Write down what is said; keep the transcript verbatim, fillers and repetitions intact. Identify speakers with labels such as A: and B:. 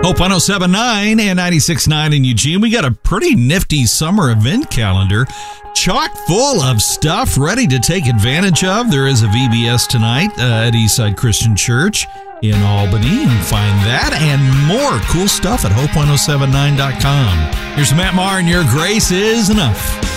A: Hope one oh seven point nine and ninety-six point nine in Eugene. We got a pretty nifty summer event calendar, chock full of stuff ready to take advantage of. There is a V B S tonight uh, at Eastside Christian Church in Albany. You can find that and more cool stuff at hope one oh seven nine dot com. Here's Matt Maher, and your grace is enough.